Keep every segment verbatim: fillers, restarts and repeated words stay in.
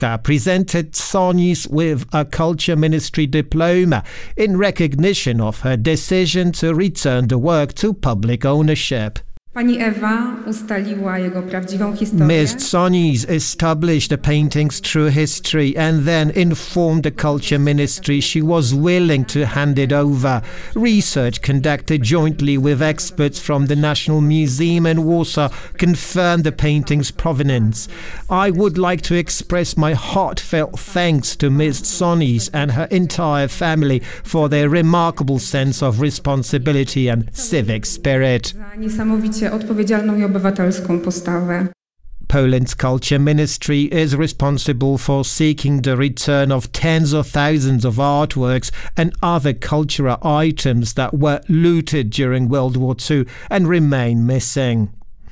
Polska presented Sonis with a Culture Ministry diploma in recognition of her decision to return the work to public ownership. Pani Ewa ustaliła jego prawdziwą historię. Miz Sonis established the painting's true history and then informed the Culture Ministry she was willing to hand it over. Research conducted jointly with experts from the National Museum in Warsaw confirmed the painting's provenance. I would like to express my heartfelt thanks to Miz Sonis and her entire family for their remarkable sense of responsibility and civic spirit. Niesamowicie odpowiedzialną i obywatelską postawę. Poland's Culture Ministry is responsible for seeking the return of tens of thousands of artworks and other cultural items that were looted during World War Two and remain missing.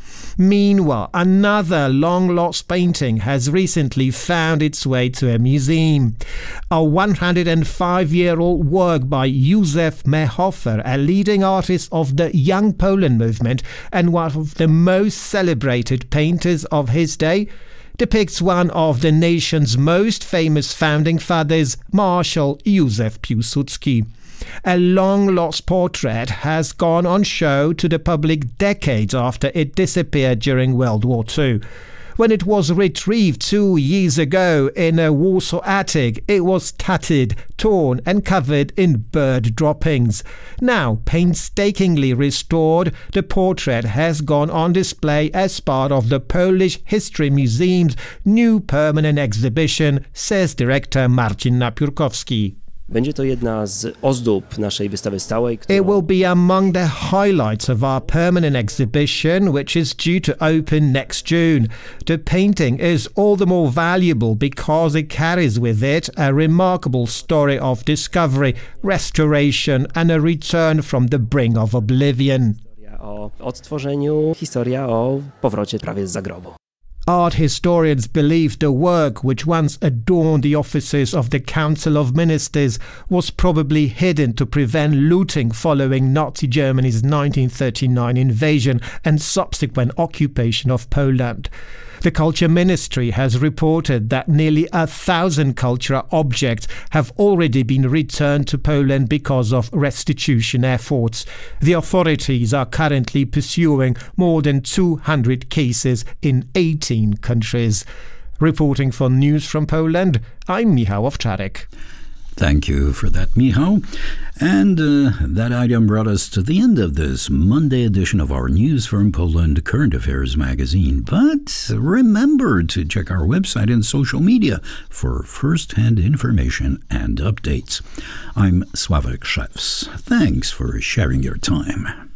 Meanwhile, another long-lost painting has recently found its way to a museum. A one hundred five-year-old work by Józef Mehofer, a leading artist of the Young Poland movement and one of the most celebrated painters of his day, depicts one of the nation's most famous founding fathers, Marshal Józef Piłsudski. A long-lost portrait has gone on show to the public decades after it disappeared during World War Two. When it was retrieved two years ago in a Warsaw attic, it was tattered, torn and covered in bird droppings. Now, painstakingly restored, the portrait has gone on display as part of the Polish History Museum's new permanent exhibition, says director Marcin Napiórkowski. Będzie to jedna z ozdób naszej wystawy stałej, którą... It will be among the highlights of our permanent exhibition, which is due to open next June. The painting is all the more valuable because it carries with it a remarkable story of discovery, restoration and a return from the brink of oblivion. Historia o odtworzeniu, historia o powrocie prawie z zagrobu. Art historians believe the work, which once adorned the offices of the Council of Ministers, was probably hidden to prevent looting following Nazi Germany's nineteen thirty-nine invasion and subsequent occupation of Poland. The Culture Ministry has reported that nearly a thousand cultural objects have already been returned to Poland because of restitution efforts. The authorities are currently pursuing more than two hundred cases in eighteen countries. Reporting for News from Poland, I'm Michał Owczarek. Thank you for that, Michał. And uh, that item brought us to the end of this Monday edition of our News from Poland Current Affairs magazine. But remember to check our website and social media for first-hand information and updates. I'm Sławek Szewc. Thanks for sharing your time.